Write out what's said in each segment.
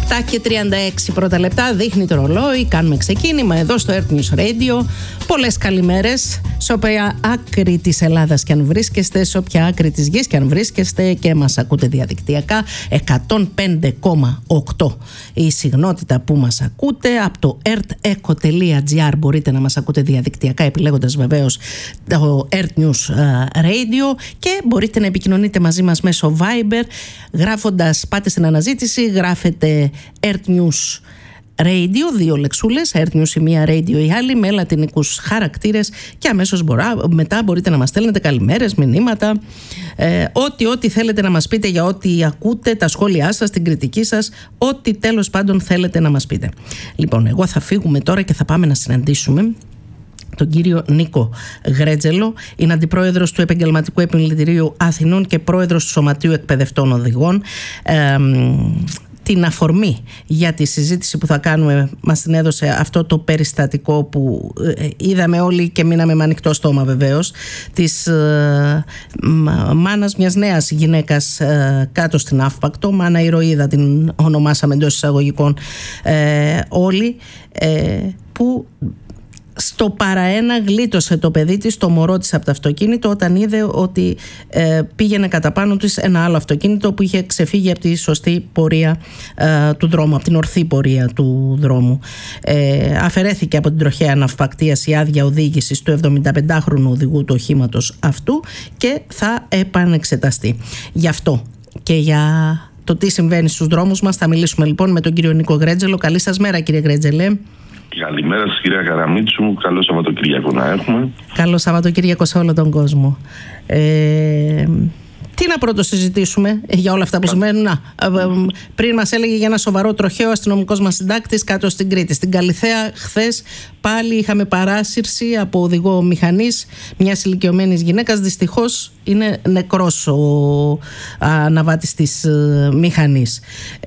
7:36 πρώτα λεπτά, δείχνει το ρολόι, κάνουμε ξεκίνημα εδώ στο Earth News Radio. Πολλές καλημέρες σε όποια άκρη της Ελλάδας και αν βρίσκεστε, σε όποια άκρη της γης και αν βρίσκεστε και μας ακούτε διαδικτυακά. 105,8 η συγνότητα που μας ακούτε. Από το eartheco.gr μπορείτε να μας ακούτε διαδικτυακά, επιλέγοντας βεβαίως το Earth News Radio, και μπορείτε να επικοινωνείτε μαζί μας μέσω Viber, γράφοντας, πάτε στην αναζήτηση, γράφετε Earth News Radio, 2 λεξούλες, Earth News η μία, Radio η άλλη, με λατινικούς χαρακτήρες, και αμέσως μετά μπορείτε να μας στέλνετε καλημέρες, μηνύματα, ό,τι θέλετε να μας πείτε για ό,τι ακούτε, τα σχόλιά σας, την κριτική σας, ό,τι τέλος πάντων θέλετε να μας πείτε. Λοιπόν, εγώ θα φύγουμε τώρα και θα πάμε να συναντήσουμε τον κύριο Νίκο Γρέτζελο. Είναι αντιπρόεδρος του Επαγγελματικού Επιμελητηρίου Αθηνών και πρόεδρος του Σωματείου Εκπαιδευτών Οδηγών. Την αφορμή για τη συζήτηση που θα κάνουμε μας την έδωσε αυτό το περιστατικό που είδαμε όλοι και μείναμε με ανοιχτό στόμα, βεβαίως, της μάνας μιας νέας γυναίκας κάτω στην Αύπακτο, μάνα ηρωίδα την ονομάσαμε εντός εισαγωγικών όλοι, που στο παραένα γλίτωσε το παιδί της, το μωρό της, από το αυτοκίνητο όταν είδε ότι πήγαινε κατά πάνω της ένα άλλο αυτοκίνητο που είχε ξεφύγει από τη σωστή πορεία του δρόμου, από την ορθή πορεία του δρόμου. Αφαιρέθηκε από την τροχαία ναυπακτίας η άδεια οδήγησης του 75χρονου οδηγού του οχήματος αυτού και θα επανεξεταστεί. Γι' αυτό και για το τι συμβαίνει στους δρόμους μας θα μιλήσουμε λοιπόν με τον κύριο Νίκο Γρέτζελο. Καλή σας μέρα, κύριε Γρέτζελε. Καλημέρα σας, κυρία Καραμίτσου. Καλό Σαββατοκύριακο να έχουμε. Καλό Σαββατοκύριακο σε όλο τον κόσμο. Τι να πρώτο συζητήσουμε για όλα αυτά που σημαίνουν? Πριν μας έλεγε για ένα σοβαρό τροχαίο ο αστυνομικός μας συντάκτης κάτω στην Κρήτη. Στην Καλιθέα χθες πάλι είχαμε παράσυρση από οδηγό μηχανής μιας ηλικιωμένης γυναίκας. Δυστυχώς είναι νεκρός ο αναβάτης της μηχανής.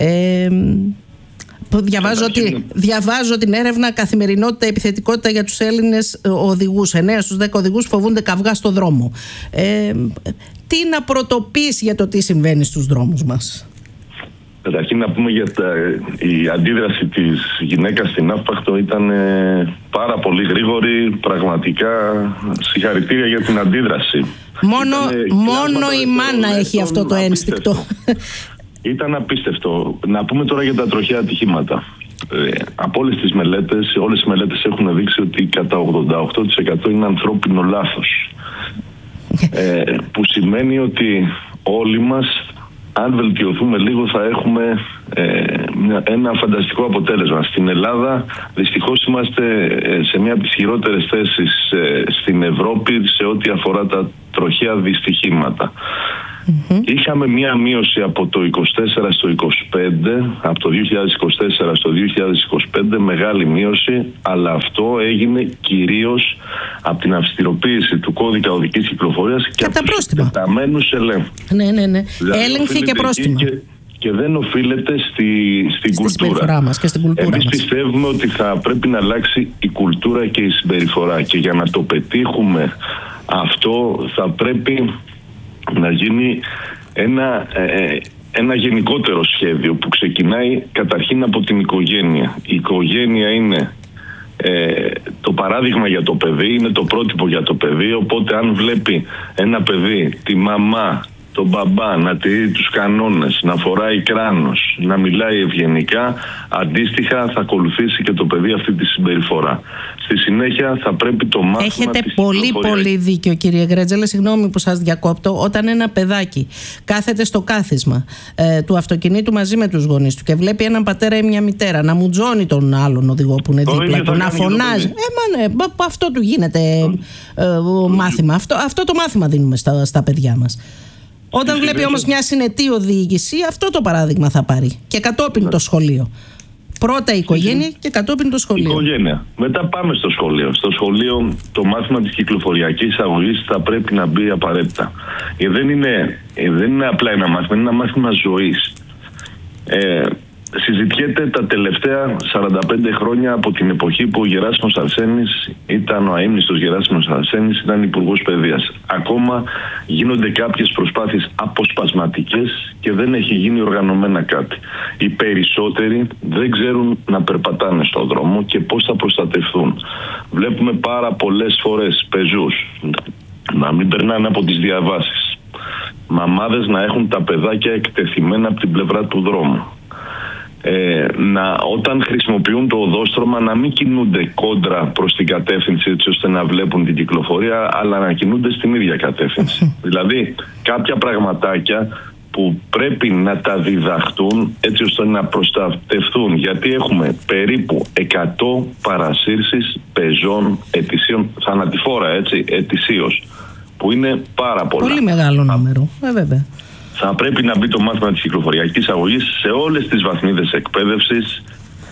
Διαβάζω την έρευνα καθημερινότητα, επιθετικότητα για τους Έλληνες οδηγούς. 9 στους 10 οδηγούς φοβούνται καυγά στο δρόμο. Τι να πρωτοποιείς για το τι συμβαίνει στους δρόμους μας? Καταρχήν να πούμε η αντίδραση της γυναίκας στην Αύπακτο ήταν πάρα πολύ γρήγορη. Πραγματικά συγχαρητήρια για την αντίδραση. Μόνο η μάνα έχει αυτό το ένστικτο. Ήταν απίστευτο. Να πούμε τώρα για τα τροχαία ατυχήματα. Από όλες οι μελέτες έχουν δείξει ότι κατά 88% είναι ανθρώπινο λάθος. Που σημαίνει ότι όλοι μας, αν βελτιωθούμε λίγο, θα έχουμε ένα φανταστικό αποτέλεσμα. Στην Ελλάδα δυστυχώς είμαστε σε μια από τις χειρότερες θέσεις στην Ευρώπη σε ό,τι αφορά τα τροχαία δυστυχήματα. Είχαμε μία μείωση από το 24 στο 25, από το 2024 στο 2025, μεγάλη μείωση, αλλά αυτό έγινε κυρίως από την αυστηροποίηση του κώδικα οδικής κυκλοφορίας και από τους εκτεταμένους ελέγχους. Ναι. Έλεγχη και πρόστιμα. Και δεν οφείλεται στην κουλτούρα μας και στην κουλτούρα Εμείς μας. πιστεύουμε ότι θα πρέπει να αλλάξει η κουλτούρα και η συμπεριφορά, και για να το πετύχουμε αυτό θα πρέπει να γίνει ένα γενικότερο σχέδιο που ξεκινάει καταρχήν από την οικογένεια. Η οικογένεια είναι το παράδειγμα για το παιδί, είναι το πρότυπο για το παιδί, οπότε αν βλέπει ένα παιδί, τη μαμά, τον μπαμπά να τηρεί τους κανόνες, να φοράει κράνος, να μιλάει ευγενικά, αντίστοιχα θα ακολουθήσει και το παιδί αυτή τη συμπεριφορά. Στη συνέχεια θα πρέπει το μάθημα... Έχετε πολύ δίκιο, κύριε Γρέτζελε, συγγνώμη που σας διακόπτω. Όταν ένα παιδάκι κάθεται στο κάθισμα του αυτοκινήτου μαζί με τους γονείς του και βλέπει έναν πατέρα ή μια μητέρα να μουτζώνει τον άλλον οδηγό που είναι δίπλα του, να φωνάζει, αυτό του γίνεται μάθημα. Αυτό το μάθημα δίνουμε στα παιδιά μας. Όταν βλέπει όμως μια συνετή οδήγηση, αυτό το παράδειγμα θα πάρει. Και κατόπιν το σχολείο. Πρώτα η οικογένεια και κατόπιν το σχολείο. Οικογένεια. Μετά πάμε στο σχολείο. Στο σχολείο το μάθημα της κυκλοφοριακής αγωγής θα πρέπει να μπει απαραίτητα. Δεν είναι απλά ένα μάθημα, είναι ένα μάθημα ζωής. έρχεται τα τελευταία 45 χρόνια από την εποχή που ο Γεράσιμος Αρσένης ήταν, ο αείμνηστος Γεράσιμος Αρσένης ήταν υπουργός παιδείας. Ακόμα γίνονται κάποιες προσπάθειες αποσπασματικές και δεν έχει γίνει οργανωμένα κάτι. Οι περισσότεροι δεν ξέρουν να περπατάνε στον δρόμο και πώς θα προστατευτούν. Βλέπουμε πάρα πολλές φορές πεζούς να μην περνάνε από τις διαβάσεις. Μαμάδες να έχουν τα παιδάκια εκτεθειμένα από την πλευρά του δρόμου. Όταν χρησιμοποιούν το οδόστρωμα να μην κινούνται κόντρα προς την κατεύθυνση έτσι ώστε να βλέπουν την κυκλοφορία, αλλά να κινούνται στην ίδια κατεύθυνση. Δηλαδή κάποια πραγματάκια που πρέπει να τα διδαχτούν έτσι ώστε να προστατευτούν, γιατί έχουμε περίπου 100 παρασύρσεις πεζών ετησίων, θανατηφόρα έτσι, ετησίως, που είναι πάρα πολλά. Πολύ μεγάλο νούμερο, βέβαια. Θα πρέπει να μπει το μάθημα της κυκλοφοριακής αγωγής σε όλες τις βαθμίδες εκπαίδευσης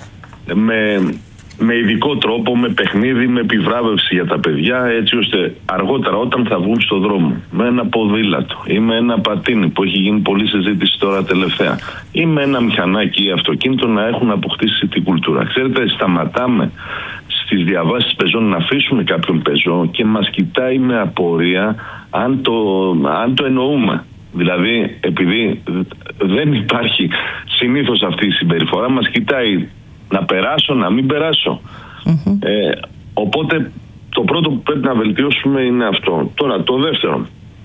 με ειδικό τρόπο, με παιχνίδι, με επιβράβευση για τα παιδιά, έτσι ώστε αργότερα όταν θα βγουν στον δρόμο με ένα ποδήλατο ή με ένα πατίνι που έχει γίνει πολλή συζήτηση τώρα τελευταία ή με ένα μηχανάκι ή αυτοκίνητο να έχουν αποκτήσει την κουλτούρα. Ξέρετε, σταματάμε στις διαβάσεις πεζών να αφήσουμε κάποιον πεζό και μας κοιτάει με απορία αν το εννοούμε. Δηλαδή, επειδή δεν υπάρχει συνήθως αυτή η συμπεριφορά, μας κοιτάει να περάσω, να μην περάσω. Οπότε το πρώτο που πρέπει να βελτιώσουμε είναι αυτό. Τώρα το δεύτερο,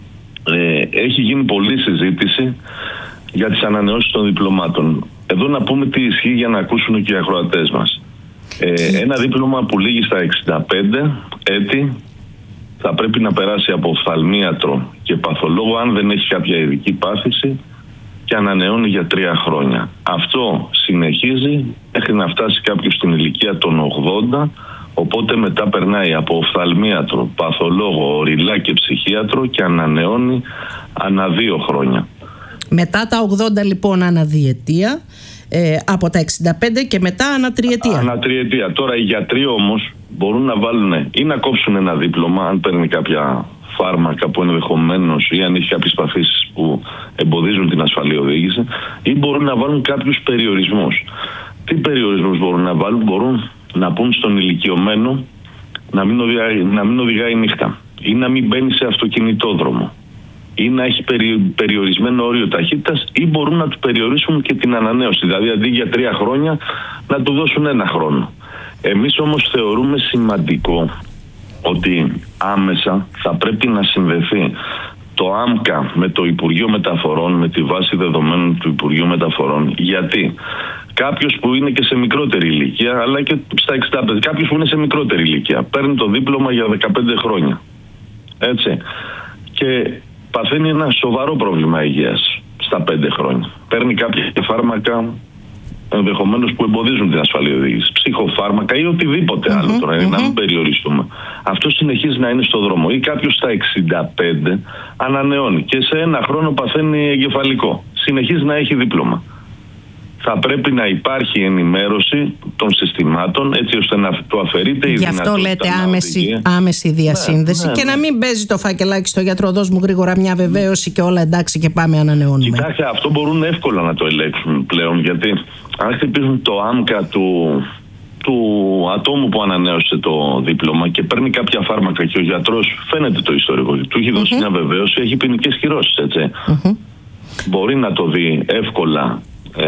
έχει γίνει πολλή συζήτηση για τις ανανεώσεις των διπλωμάτων. Εδώ να πούμε τι ισχύει για να ακούσουν και οι ακροατές μας. Ένα δίπλωμα που λήγει στα 65 έτη θα πρέπει να περάσει από οφθαλμίατρο και παθολόγο αν δεν έχει κάποια ειδική πάθηση και ανανεώνει για 3 χρόνια. Αυτό συνεχίζει μέχρι να φτάσει κάποιος στην ηλικία των 80, οπότε μετά περνάει από οφθαλμίατρο, παθολόγο, οριλά και ψυχίατρο και ανανεώνει ανά 2 χρόνια. Μετά τα 80 λοιπόν ανά διετία, από τα 65 και μετά ανά τριετία. Ανά τριετία. Τώρα οι γιατροί όμως μπορούν να βάλουν ή να κόψουν ένα δίπλωμα αν παίρνει κάποια φάρμακα που ενδεχομένως ή αν έχει κάποιες παθήσεις που εμποδίζουν την ασφαλή οδήγηση, ή μπορούν να βάλουν κάποιους περιορισμούς. Τι περιορισμούς μπορούν να βάλουν? Μπορούν να πούν στον ηλικιωμένο να μην οδηγάει νύχτα ή να μην μπαίνει σε αυτοκινητόδρομο ή να έχει περιορισμένο όριο ταχύτητας, ή μπορούν να του περιορίσουν και την ανανέωση. Δηλαδή αντί για 3 χρόνια να του δώσουν 1 χρόνο. Εμείς όμως θεωρούμε σημαντικό ότι άμεσα θα πρέπει να συνδεθεί το ΆΜΚΑ με το Υπουργείο Μεταφορών, με τη βάση δεδομένων του Υπουργείου Μεταφορών. Γιατί κάποιος που είναι και σε μικρότερη ηλικία, αλλά και στα 65, κάποιος που είναι σε μικρότερη ηλικία, παίρνει το δίπλωμα για 15 χρόνια. Έτσι. Και παθαίνει ένα σοβαρό πρόβλημα υγείας στα 5 χρόνια. Παίρνει κάποια φάρμακα ενδεχομένως που εμποδίζουν την ασφαλή οδήγηση, ψυχοφάρμακα ή οτιδήποτε άλλο τώρα, να μην περιοριστούμε. Αυτό συνεχίζει να είναι στο δρόμο. Ή κάποιος στα 65 ανανεώνει και σε 1 χρόνο παθαίνει εγκεφαλικό. Συνεχίζει να έχει δίπλωμα. Θα πρέπει να υπάρχει ενημέρωση των συστημάτων έτσι ώστε να το αφαιρείται η δυνατότητα. Γι' αυτό λέτε άμεση διασύνδεση, και να μην παίζει το φακελάκι στο γιατρό, δώσ' μου γρήγορα μια βεβαίωση και όλα εντάξει και πάμε ανανεώνουμε. Κοιτάξτε, αυτό μπορούν εύκολα να το ελέγξουν πλέον, γιατί αν χτυπήσουν το άμκα του ατόμου που ανανέωσε το δίπλωμα και παίρνει κάποια φάρμακα και ο γιατρός φαίνεται το ιστορικό, του έχει δώσει μια βεβαίωση, έχει ποινικές κυρώσεις, έτσι. Μπορεί να το δει εύκολα.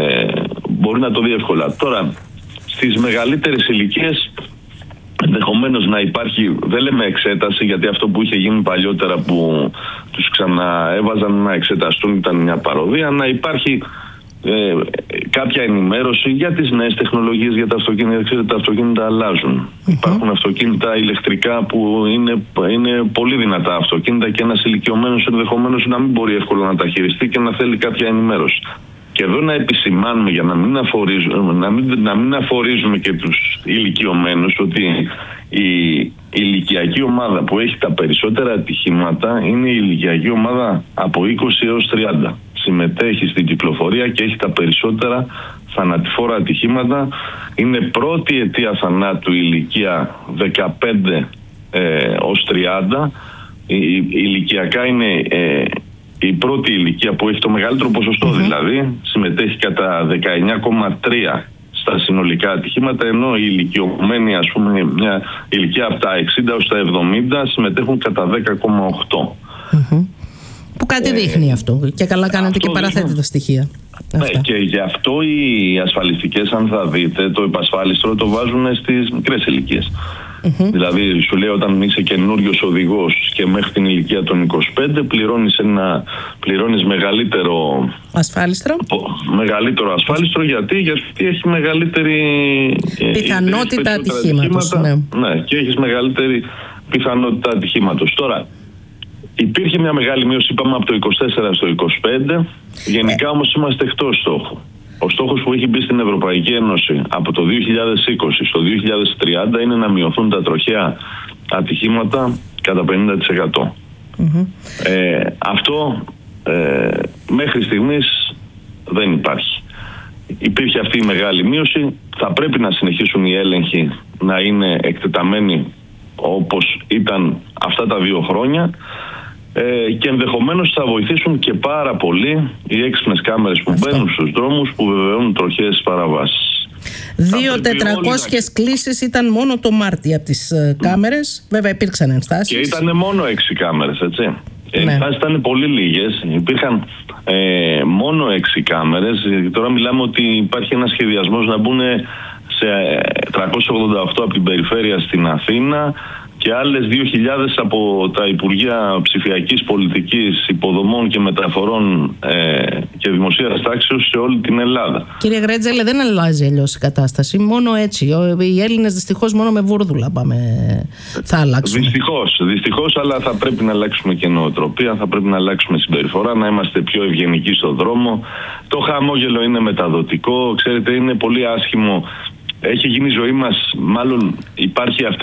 Τώρα, στις μεγαλύτερες ηλικίες ενδεχομένως να υπάρχει, δεν λέμε εξέταση, γιατί αυτό που είχε γίνει παλιότερα που τους ξαναέβαζαν να εξεταστούν ήταν μια παροδία, να υπάρχει κάποια ενημέρωση για τις νέες τεχνολογίες, για τα αυτοκίνητα. Ξέρετε, τα αυτοκίνητα αλλάζουν. Υπάρχουν αυτοκίνητα ηλεκτρικά που είναι πολύ δυνατά αυτοκίνητα και ένας ηλικιωμένος ενδεχομένως να μην μπορεί εύκολα να τα χειριστεί και να θέλει κάποια ενημέρωση. Και εδώ να επισημάνουμε για να μην αφορίζουμε και τους ηλικιωμένους ότι η ηλικιακή ομάδα που έχει τα περισσότερα ατυχήματα είναι η ηλικιακή ομάδα από 20 έως 30. Συμμετέχει στην κυκλοφορία και έχει τα περισσότερα θανατηφόρα ατυχήματα. Είναι πρώτη αιτία θανάτου ηλικία 15 ως 30. Ηλικιακά είναι η πρώτη ηλικία που έχει το μεγαλύτερο ποσοστό, δηλαδή συμμετέχει κατά 19,3 στα συνολικά ατυχήματα, ενώ οι ηλικιωμένοι, ας πούμε, μια ηλικία από τα 60 έως τα 70 συμμετέχουν κατά 10,8. Που κάτι δείχνει αυτό. Και καλά κάνετε και παραθέτετε τα στοιχεία. Ναι, και γι' αυτό οι ασφαλιστικές, αν θα δείτε, το επασφάλιστρο το βάζουν στις μικρές ηλικίες. Δηλαδή, σου λέει, όταν είσαι καινούριος οδηγός και μέχρι την ηλικία των 25, πληρώνεις μεγαλύτερο ασφάλιστρο. Γιατί έχει μεγαλύτερη πιθανότητα ατυχήματος. Ναι, και έχεις μεγαλύτερη πιθανότητα ατυχήματος. Τώρα, υπήρχε μια μεγάλη μείωση, είπαμε, από το 24 στο 25. Γενικά όμως είμαστε εκτός στόχου. Ο στόχος που έχει μπει στην Ευρωπαϊκή Ένωση από το 2020 στο 2030 είναι να μειωθούν τα τροχαία ατυχήματα κατά 50%. Αυτό μέχρι στιγμής δεν υπάρχει. Υπήρχε αυτή η μεγάλη μείωση. Θα πρέπει να συνεχίσουν οι έλεγχοι να είναι εκτεταμένοι όπως ήταν αυτά τα 2 χρόνια. Και ενδεχομένως θα βοηθήσουν και πάρα πολύ οι έξυπνες κάμερες που μπαίνουν στους δρόμους, που βεβαιώνουν τροχαίες παραβάσεις. 2.400 κλήσεις ήταν μόνο το Μάρτιο από τις κάμερες. Βέβαια υπήρξαν ενστάσεις. Και ήταν μόνο 6 κάμερες, έτσι. Οι ενστάσεις ήταν πολύ λίγες. Υπήρχαν μόνο 6 κάμερες. Τώρα μιλάμε ότι υπάρχει ένας σχεδιασμός να μπουν σε 388 από την περιφέρεια στην Αθήνα και άλλες 2.000 από τα Υπουργεία Ψηφιακής Πολιτικής, Υποδομών και Μεταφορών και Δημοσίας Τάξεως σε όλη την Ελλάδα. Κύριε Γρέτζελε, δεν αλλάζει αλλιώς η κατάσταση. Μόνο έτσι. Οι Έλληνες δυστυχώς μόνο με βούρδουλα θα αλλάξουν. Δυστυχώς, αλλά θα πρέπει να αλλάξουμε και νοοτροπία, θα πρέπει να αλλάξουμε συμπεριφορά, να είμαστε πιο ευγενικοί στον δρόμο. Το χαμόγελο είναι μεταδοτικό. Ξέρετε, είναι πολύ άσχημο. Έχει γίνει η ζωή μας, μάλλον υπάρχει αυτή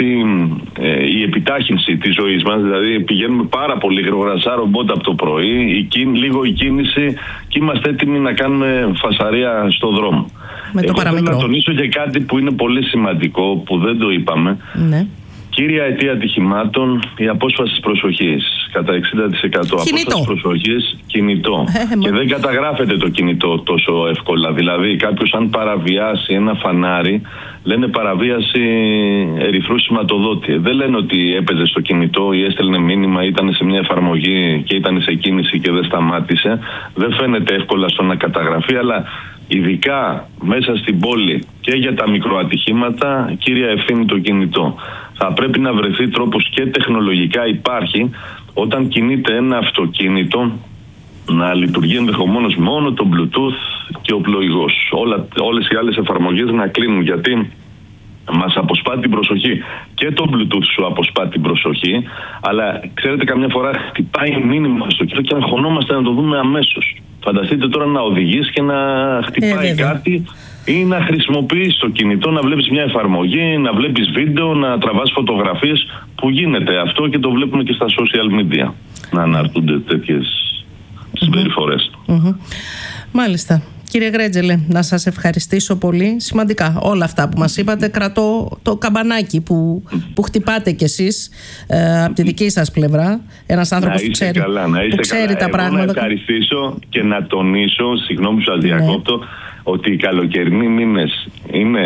η επιτάχυνση της ζωής μας, δηλαδή πηγαίνουμε πάρα πολύ γρήγορα σαν ρομπότ από το πρωί, λίγο η κίνηση και είμαστε έτοιμοι να κάνουμε φασαρία στο δρόμο. Εγώ θέλω να τονίσω και κάτι που είναι πολύ σημαντικό, που δεν το είπαμε. Ναι. Κύρια αιτία ατυχημάτων, η απόσπαση προσοχής. Κατά 60% απόσπαση προσοχής, κινητό. Και δεν καταγράφεται το κινητό τόσο εύκολα. Δηλαδή, κάποιος αν παραβιάσει ένα φανάρι, λένε παραβίαση ερυθρού σηματοδότη. Δεν λένε ότι έπαιζε στο κινητό ή έστελνε μήνυμα, ήταν σε μια εφαρμογή και ήταν σε κίνηση και δεν σταμάτησε. Δεν φαίνεται εύκολα στο να καταγραφεί, αλλά ειδικά μέσα στην πόλη και για τα μικροατυχήματα, κύρια ευθύνη το κινητό. Θα πρέπει να βρεθεί τρόπος, και τεχνολογικά υπάρχει, όταν κινείται ένα αυτοκίνητο να λειτουργεί ενδεχομένως μόνο το Bluetooth και ο πλοηγός. Όλες οι άλλες εφαρμογές να κλείνουν, γιατί μας αποσπά την προσοχή. Και το Bluetooth σου αποσπά την προσοχή, αλλά ξέρετε, καμιά φορά χτυπάει μήνυμα στο κινητό και αγχωνόμαστε να το δούμε αμέσως. Φανταστείτε τώρα να οδηγείς και να χτυπάει κάτι ή να χρησιμοποιείς το κινητό, να βλέπεις μια εφαρμογή, να βλέπεις βίντεο, να τραβάς φωτογραφίες, που γίνεται αυτό και το βλέπουμε και στα social media να αναρτούνται τέτοιες συμπεριφορές. Μάλιστα. Κύριε Γρέτζελε, να σας ευχαριστήσω πολύ. Σημαντικά όλα αυτά που μας είπατε. Κρατώ το καμπανάκι που χτυπάτε κι εσείς από τη δική σας πλευρά. Ένας άνθρωπος που ξέρει, τα πράγματα. Να ευχαριστήσω και να τονίσω, συγγνώμη που σας διακόπτω, ότι οι καλοκαιρινοί μήνες είναι